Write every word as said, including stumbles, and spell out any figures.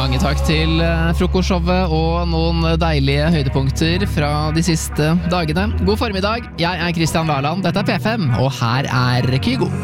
Mange takk til frokostshowet og noen deilige høydepunkter fra de siste dagene. God formiddag, jeg er Kristian Varland, dette er P fem, og her er Kygo.